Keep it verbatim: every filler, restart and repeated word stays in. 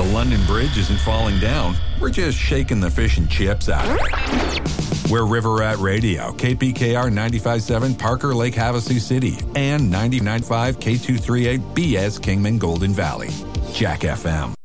London Bridge isn't falling down. We're just shaking the fish and chips out of it. We're River Rat Radio, K P K R ninety-five point seven, Parker Lake, Havasu City, and ninety-nine point five K two thirty-eight B S Kingman Golden Valley. Jack F M.